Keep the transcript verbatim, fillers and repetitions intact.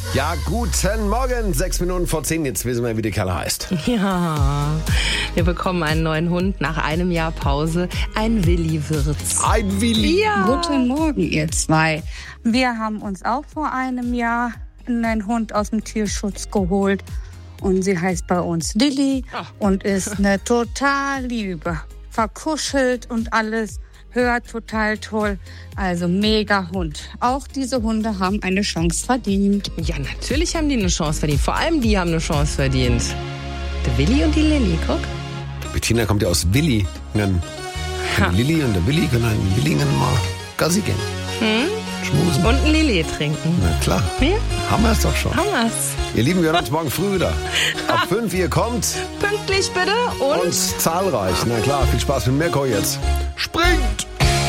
Ja, guten Morgen. Sechs Minuten vor zehn. Jetzt wissen wir, wie die Kerle heißt. Ja, wir bekommen einen neuen Hund nach einem Jahr Pause. Ein Willi-Wirts. Ein Willi. Ja. Guten Morgen, ihr zwei. Wir haben uns auch vor einem Jahr einen Hund aus dem Tierschutz geholt. Und sie heißt bei uns Lilly und ist eine total Liebe. Verkuschelt und alles. Hört total toll. Also mega Hund. Auch diese Hunde haben eine Chance verdient. Ja, natürlich haben die eine Chance verdient. Vor allem die haben eine Chance verdient. Der Willi und die Lilly, guck. Bettina kommt ja aus Willingen. Die Lilly und der Willi können in Willingen mal Gassi gehen. Hm? Schmusen. Und ein Lilly trinken. Na klar. Ja? Haben wir es doch schon. Haben wir's. Ihr Lieben, wir hören uns morgen früh wieder. Ab fünf, ihr kommt. Pünktlich bitte und... Und zahlreich. Na klar, viel Spaß mit Mirko jetzt. Springt!